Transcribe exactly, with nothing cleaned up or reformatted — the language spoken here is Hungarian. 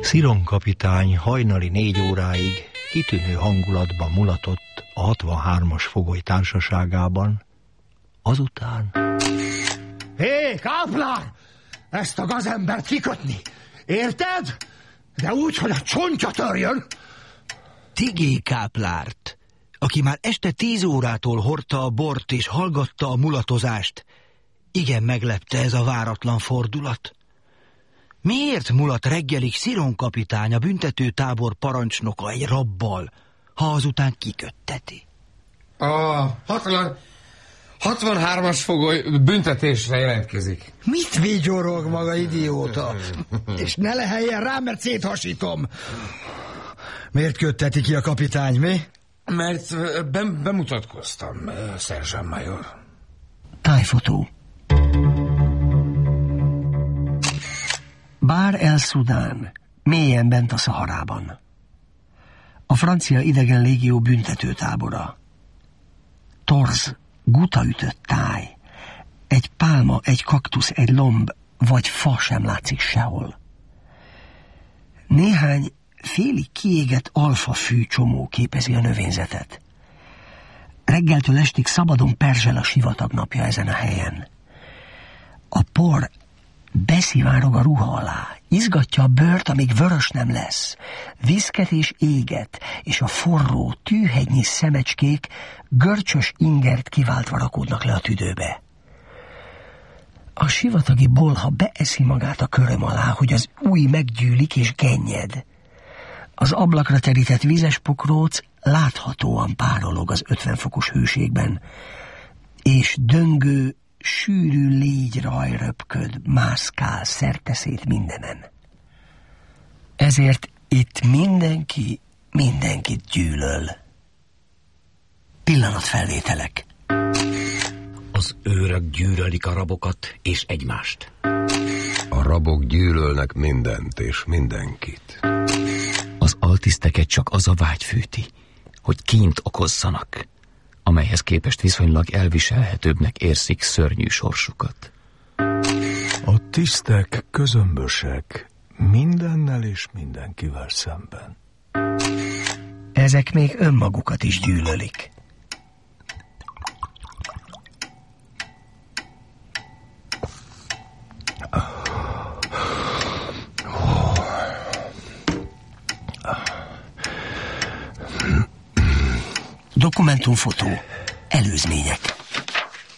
Sziron kapitány hajnali négy óráig kitűnő hangulatban mulatott a hatvanhármas fogoly társaságában, azután... Hé, Káplár! Ezt a gazembert kikötni! Érted? De úgy, hogy a csontja törjön! Tigé Káplárt, aki már este tíz órától hordta a bort és hallgatta a mulatozást, igen meglepte ez a váratlan fordulat. Miért mulat reggelig Sziron kapitány, a büntetőtábor parancsnoka egy rabbal, ha azután kikötteti? A hatvan, hatvanhármas fogoly büntetésre jelentkezik. Mit vigyorog maga, idióta? És ne leheljen rám, mert széthasítom. Miért kötteti ki a kapitány, mi? Mert be, bemutatkoztam, szerzsán major. Tájfotó. Bár el Szudán, mélyen bent a Szaharában. A francia idegen légió büntetőtábora. Torz, gutaütött táj. Egy pálma, egy kaktusz, egy lomb, vagy fa sem látszik sehol. Néhány félig kiégett alfafű csomó képezi a növényzetet. Reggeltől estig szabadon perzsel a sivatag napja ezen a helyen. A por beszivárog a ruha alá, izgatja a bőrt, amíg vörös nem lesz. Viszket és éget, és a forró, tűhegynyi szemecskék görcsös ingert kiváltva rakódnak le a tüdőbe. A sivatagi bolha beeszi magát a köröm alá, hogy az ujj meggyűlik és gennyed. Az ablakra terített vízes pokróc láthatóan párolog az ötven fokos hőségben, és döngő, sűrű légyraj röpköd, mászkál, szerteszét mindenen. Ezért itt mindenki mindenkit gyűlöl. Pillanatfelvételek. Az őrök gyűlölik a rabokat és egymást. A rabok gyűlölnek mindent és mindenkit. Az altiszteket csak az a vágy fűti, hogy kínt okozzanak, amelyhez képest viszonylag elviselhetőbbnek érzik szörnyű sorsukat. A tisztek közömbösek mindennel és mindenkivel szemben. Ezek még önmagukat is gyűlölik. Dokumentumfotó. Előzmények.